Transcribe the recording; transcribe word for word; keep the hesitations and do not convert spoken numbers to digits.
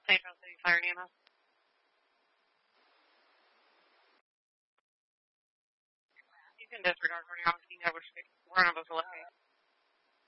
Saint Charles City Fire and E M S. You can disregard for now. You know which one of us will let me.